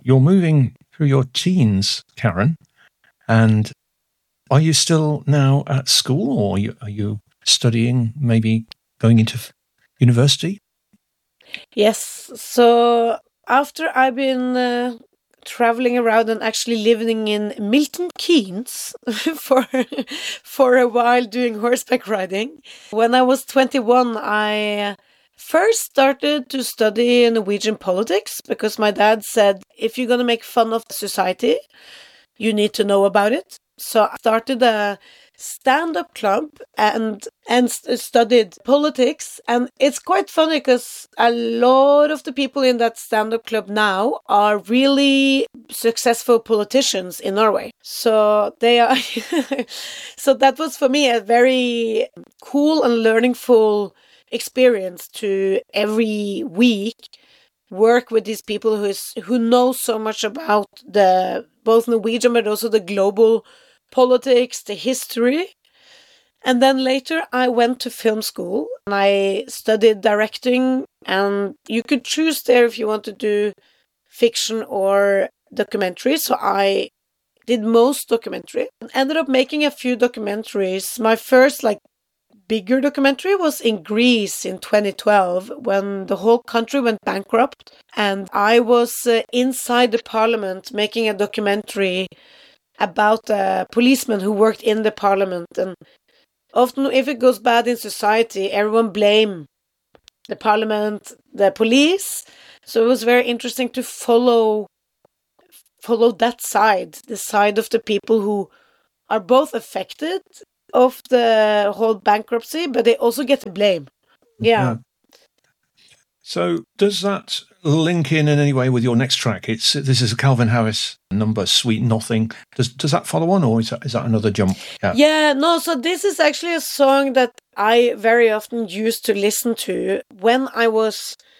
you're moving through your teens, Karen, and are you still now at school, or are you studying, maybe going into university? Yes. So after I've been traveling around and actually living in Milton Keynes for a while doing horseback riding, when I was 21, I first started to study Norwegian politics because my dad said, if you're going to make fun of society, you need to know about it. So I started a stand-up club and studied politics. And it's quite funny because a lot of the people in that stand-up club now are really successful politicians in Norway. So they are so that was for me a very cool and learningful experience to every week work with these people who know so much about the both Norwegian but also the global politics, the history. And then later I went to film school and I studied directing, and you could choose there if you want to do fiction or documentary. So I did most documentary and ended up making a few documentaries. My first bigger documentary was in Greece in 2012 when the whole country went bankrupt, and I was inside the parliament making a documentary about a policeman who worked in the parliament. And often if it goes bad in society, everyone blame the parliament, the police. So it was very interesting to follow that side, the side of the people who are both affected of the whole bankruptcy, but they also get the blame. Yeah. So does that link in any way with your next track? This is a Calvin Harris number, Sweet Nothing. Does that follow on, or is that another jump? Yeah, no, so this is actually a song that I very often used to listen to when I was